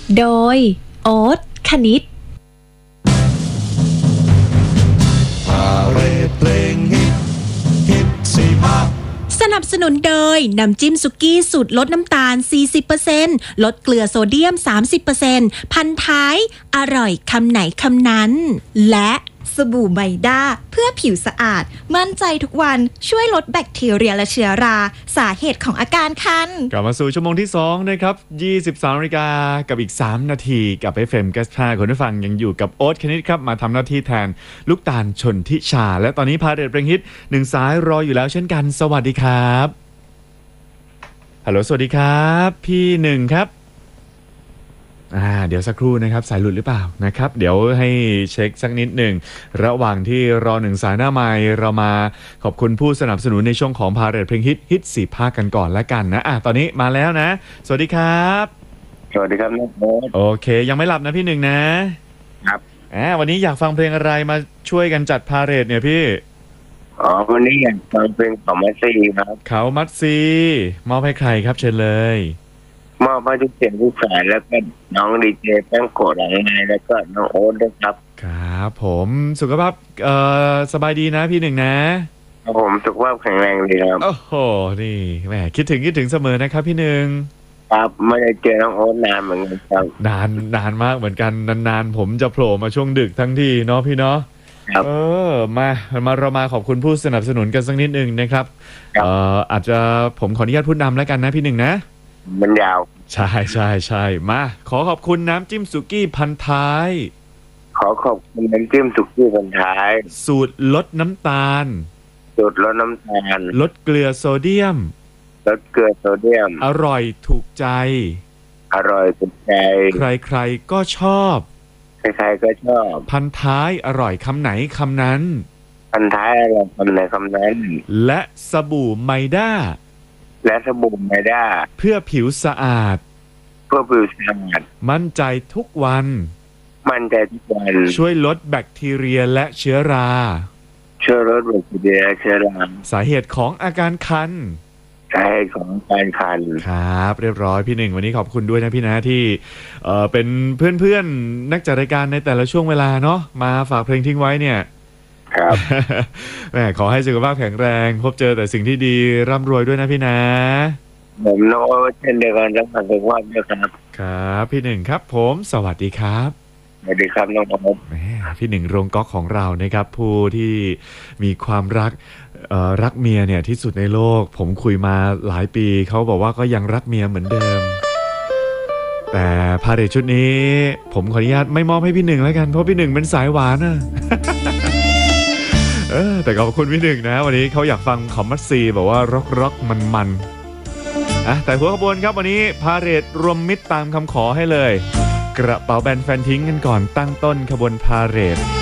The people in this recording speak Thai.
โดยโอ๊ตคณิตสนับสนุนโดยน้ำจิ้มสุกี้สูตรลดน้ำตาล 40% ลดเกลือโซเดียม 30% พันท้ายอร่อยคำไหนคำนั้นและสบู่ไมด้าเพื่อผิวสะอาดมั่นใจทุกวันช่วยลดแบคทีเรียและเชื้อราสาเหตุของอาการคันกลับมาสู่ชั่วโมงที่2นะครับ 23 นาฬิกากับอีก3นาทีกับ FM 95คุณผู้ฟังยังอยู่กับโอ๊ตคณิตครับมาทำหน้าที่แทนลูกตาลชนทิชาและตอนนี้พาเรทเพลงฮิต1สายรออยู่แล้วเช่นกันสวัสดีครับฮัลโหลสวัสดีครับพี่1ครับเดี๋ยวสักครู่นะครับสายหลุดหรือเปล่านะครับเดี๋ยวให้เช็คสักนิดหนึ่งระหว่างที่รอ1สายหน้าไมค์เรามาขอบคุณผู้สนับสนุนในช่วงของพาเรทเพลงฮิต4ภาคกันก่อนแล้วกันนะตอนนี้มาแล้วนะสวัสดีครับสวัสดีครับน้องโอ๊ตโอเคยังไม่หลับนะพี่1นะครับวันนี้อยากฟังเพลงอะไรมาช่วยกันจัดพาเรทเนี่ยพี่วันนี้อยากฟังเพลงเขามัดซีครับเขามัดซีมอบให้ใครครับเชิญเลยมอบให้ทุกเสียงทุกสายแล้วก็น้องดีเจแป้งโกะหลังไงแล้วก็น้องโอ๊ตด้วยครับครับผมสุขภาพสบายดีนะพี่ครับผมสุขภาพแข็งแรงดีครับโอ้โหนี่แหมคิดถึงเสมอนะครับพี่ครับไม่ได้เจอน้องโอ๊ตนานเหมือนกันครับนานมากเหมือนกันนานผมจะโผล่มาช่วงดึกทั้งทีเนาะพี่เนาะเรามาขอบคุณผู้สนับสนุนกันสักนิดนึงนะครับอาจจะผมขออนุญาตพูดนำแล้วกันนะพี่นะมันยาวใช่มาขอบคุณน้ำจิ้มสุกี้พันท้ายขอบคุณน้ำจิ้มสุกี้พันท้ายสูตรลดน้ำตาลลดเกลือโซเดียมอร่อยถูกใจใครๆก็ชอบพันท้ายอร่อยคำไหนคำนั้นและสบู่ไมด้าเพื่อผิวสะอาดมั่นใจทุกวันช่วยลดแบคทีเรียและเชื้อราสาเหตุของอาการคันครับเรียบร้อยพี่วันนี้ขอบคุณด้วยนะพี่นะที่เป็นเพื่อนนักจัดรายการในแต่ละช่วงเวลาเนาะมาฝากเพลงทิ้งไว้เนี่ยครับแหมขอให้สุขภาพแข็งแรงพบเจอแต่สิ่งที่ดีร่ำรวยด้วยนะพี่นะผมโน้ตเช่นเดียวกันรักษาสุขภาพด้วยครับครับพี่ครับผมสวัสดีครับสวัสดีครับน้องโอ๊ตพี่โรงก๊อกของเรานะครับผู้ที่มีความรักเมียเนี่ยที่สุดในโลกผมคุยมาหลายปีเขาบอกว่าก็ยังรักเมียเหมือนเดิมแต่พาเรทชุดนี้ผมขออนุญาตไม่มอบให้พี่แล้วกันเพราะพี่เป็นสายหวานนะแต่ขอบคุณพี่นะวันนี้เขาอยากฟังคอมมัสซีบอกว่าร็อกมันแต่หัวขบวนครับวันนี้พาเรทรวมมิตรตามคำขอให้เลยกระเป๋าแบนแฟนทิ้งกันก่อนตั้งต้นขบวนพาเรท